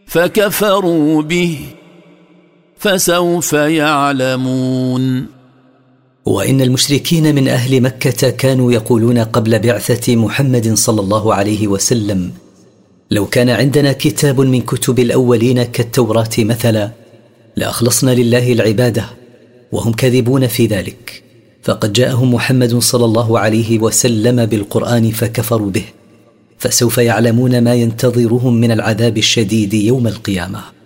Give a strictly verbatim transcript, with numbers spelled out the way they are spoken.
فكفروا به فسوف يعلمون. وإن المشركين من أهل مكة كانوا يقولون قبل بعثة محمد صلى الله عليه وسلم: لو كان عندنا كتاب من كتب الأولين كالتوراة مثلا لأخلصنا لله العبادة، وهم كاذبون في ذلك. فقد جاءهم محمد صلى الله عليه وسلم بالقرآن فكفروا به، فسوف يعلمون ما ينتظرهم من العذاب الشديد يوم القيامة.